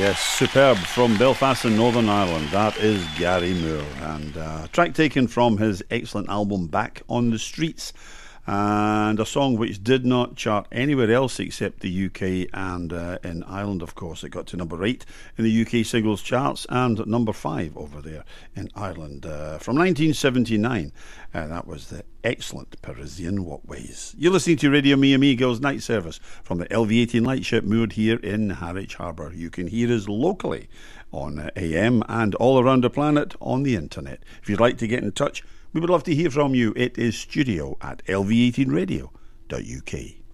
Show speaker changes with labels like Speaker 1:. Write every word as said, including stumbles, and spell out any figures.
Speaker 1: Yes, superb. From Belfast in Northern Ireland, that is Gary Moore. And uh, track taken from his excellent album Back on the Streets. And a song which did not chart anywhere else except the U K and uh, in Ireland, of course. It got to number eight in the U K singles charts and number five over there in Ireland. Uh, from nineteen seventy-nine, uh, that was the excellent Parisian Walkways. You're listening to Radio Me Amigos Night Service from the L V eighteen Lightship moored here in Harwich Harbour. You can hear us locally on uh, A M and all around the planet on the internet. If you'd like to get in touch, we would love to hear from you. It is studio at L V eighteen radio dot U K.